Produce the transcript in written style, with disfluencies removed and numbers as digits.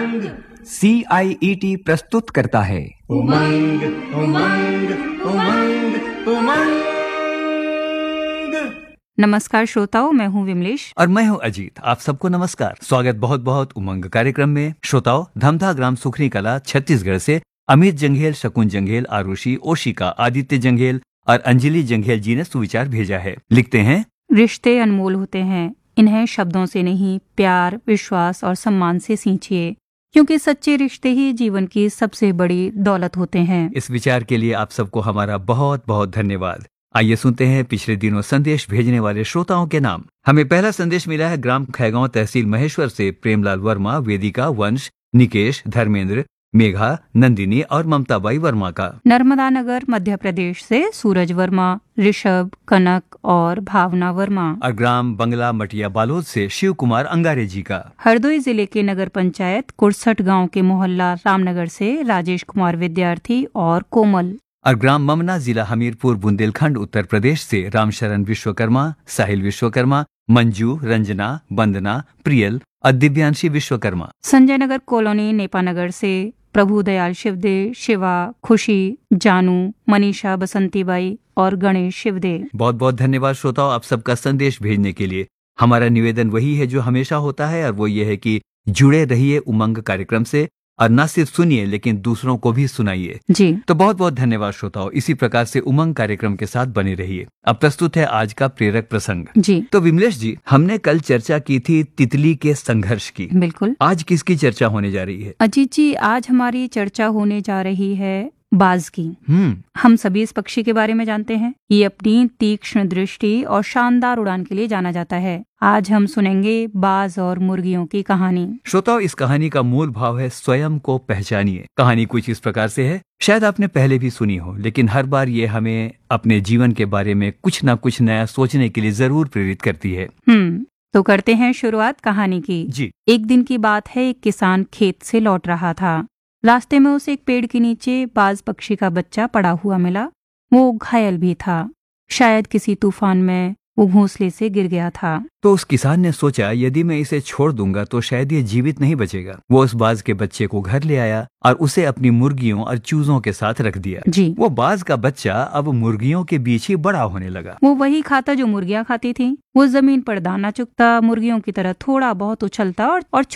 उमंग CIET प्रस्तुत करता है उमंग उमंग उमंग उमंग। नमस्कार श्रोताओं, मैं हूं विमलेश और मैं हूं अजीत। आप सबको नमस्कार, स्वागत बहुत बहुत उमंग कार्यक्रम में। श्रोताओं, धमधा ग्राम सुखनी कला छत्तीसगढ़ से अमित जंघेल, शकुन जंघेल, आरुषि, ओशिका, आदित्य जंघेल और अंजलि जंघेल जी ने सुविचार भेजा है। लिखते हैं, रिश्ते अनमोल होते हैं, इन्हें शब्दों से नहीं, प्यार, विश्वास और सम्मान से सींचिए, क्योंकि सच्चे रिश्ते ही जीवन की सबसे बड़ी दौलत होते हैं। इस विचार के लिए आप सबको हमारा बहुत बहुत धन्यवाद। आइए सुनते हैं पिछले दिनों संदेश भेजने वाले श्रोताओं के नाम। हमें पहला संदेश मिला है ग्राम खैगांव, तहसील महेश्वर से प्रेमलाल वर्मा, वेदिका, वंश, निकेश, धर्मेंद्र, मेघा, नंदिनी और ममताबाई वर्मा का। नर्मदा नगर मध्य प्रदेश से सूरज वर्मा, ऋषभ, कनक और भावना वर्मा। और ग्राम बंगला मटिया बालोद से शिव कुमार अंगारे जी का। हरदोई जिले के नगर पंचायत कुरसठ गांव के मोहल्ला रामनगर से राजेश कुमार विद्यार्थी और कोमल। और ग्राम ममना, जिला हमीरपुर, बुंदेलखंड, उत्तर प्रदेश से रामशरण विश्वकर्मा, साहिल विश्वकर्मा, मंजू, रंजना, वंदना, प्रियल और दिव्यांशी विश्वकर्मा। संजय नगर कॉलोनी नेपानगर से प्रभुदयाल शिवदे, शिवा, खुशी, जानू, मनीषा, बसंतीबाई और गणेश शिवदे। बहुत बहुत धन्यवाद श्रोताओं, आप सबका संदेश भेजने के लिए। हमारा निवेदन वही है जो हमेशा होता है, और वो ये है कि जुड़े रहिए उमंग कार्यक्रम से, और न सिर्फ सुनिए लेकिन दूसरों को भी सुनाइए जी। तो बहुत बहुत धन्यवाद श्रोताओं। इसी प्रकार से उमंग कार्यक्रम के साथ बने रहिए। अब प्रस्तुत है आज का प्रेरक प्रसंग जी। तो विमलेश जी, हमने कल चर्चा की थी तितली के संघर्ष की। बिल्कुल। आज किसकी चर्चा होने जा रही है? अजीत जी, आज हमारी चर्चा होने जा रही है बाज की। हम सभी इस पक्षी के बारे में जानते हैं। ये अपनी तीक्ष्ण दृष्टि और शानदार उड़ान के लिए जाना जाता है। आज हम सुनेंगे बाज और मुर्गियों की कहानी। श्रोताओं, इस कहानी का मूल भाव है स्वयं को पहचानिए। कहानी कुछ इस प्रकार से है, शायद आपने पहले भी सुनी हो, लेकिन हर बार ये हमें अपने जीवन के बारे में कुछ न कुछ नया सोचने के लिए जरूर प्रेरित करती है। तो करते हैं शुरुआत कहानी की। जी। एक दिन की बात है, एक किसान खेत से लौट रहा था। रास्ते में उसे एक पेड़ के नीचे बाज पक्षी का बच्चा पड़ा हुआ मिला। वो घायल भी था, शायद किसी तूफान में वो घोंसले से गिर गया था। तो उस किसान ने सोचा, यदि मैं इसे छोड़ दूंगा तो शायद ये जीवित नहीं बचेगा। वो उस बाज के बच्चे को घर ले आया और उसे अपनी मुर्गियों और चूजों के साथ रख दिया। जी। वो बाज का बच्चा अब मुर्गियों के बीच ही बड़ा होने लगा। वो वही खाता जो मुर्गियां खाती थीं। वो जमीन पर दाना चुगता, मुर्गियों की तरह थोड़ा बहुत उछलता और